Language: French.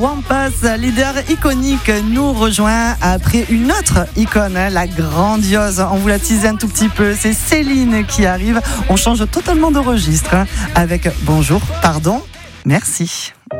Wampas, leader iconique, nous rejoint après une autre icône, la grandiose. On vous la tease un tout petit peu. C'est Céline qui arrive. On change totalement de registre avec Bonjour, pardon, merci.